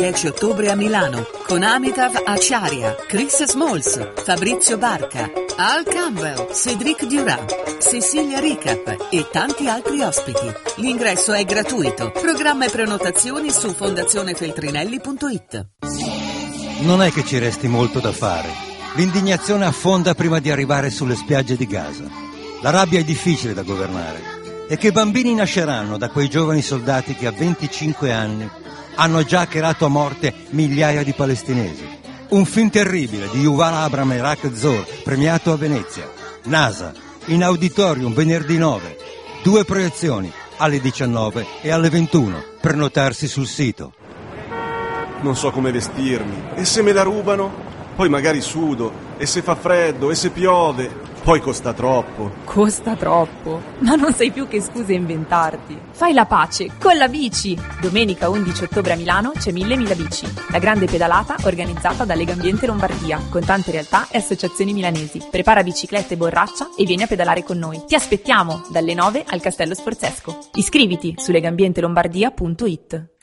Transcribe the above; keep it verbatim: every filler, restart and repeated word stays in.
dieci ottobre a Milano con Amitav Acharya, Chris Smalls, Fabrizio Barca, Al Campbell, Cédric Durand, Cecilia Recap e tanti altri ospiti. L'ingresso è gratuito. Programma e prenotazioni su fondazione feltrinelli punto it. Non è che ci resti molto da fare. L'indignazione affonda prima di arrivare sulle spiagge di Gaza. La rabbia è difficile da governare. E che bambini nasceranno da quei giovani soldati che a venticinque anni hanno già hackerato a morte migliaia di palestinesi. Un film terribile di Yuval Abraham e Rak Zor, premiato a Venezia. NASA, in auditorium venerdì nove. Due proiezioni, alle diciannove e alle ventuno. Prenotarsi sul sito. Non so come vestirmi. E se me la rubano? Poi magari sudo. E se fa freddo? E se piove? Poi costa troppo. Costa troppo? Ma non sai più che scuse inventarti. Fai la pace con la bici. Domenica undici ottobre a Milano c'è Mille Mila Bici, la grande pedalata organizzata da Legambiente Lombardia, con tante realtà e associazioni milanesi. Prepara biciclette e borraccia e vieni a pedalare con noi. Ti aspettiamo dalle nove al Castello Sforzesco. Iscriviti su legambientelombardia punto it.